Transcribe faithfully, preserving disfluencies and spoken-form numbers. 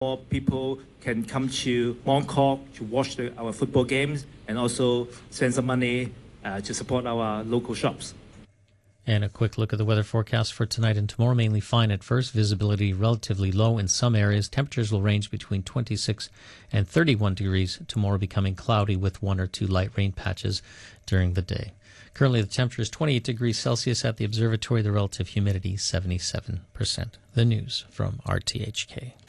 More people can come to Mong Kok to watch the, our football games and also spend some money uh, to support our local shops. And a quick look at the weather forecast for tonight and tomorrow. Mainly fine at first. Visibility relatively low in some areas. Temperatures will range between twenty-six and thirty-one degrees. Tomorrow becoming cloudy with one or two light rain patches during the day. Currently the temperature is twenty-eight degrees Celsius at the observatory. The relative humidity seventy-seven percent. The news from R T H K.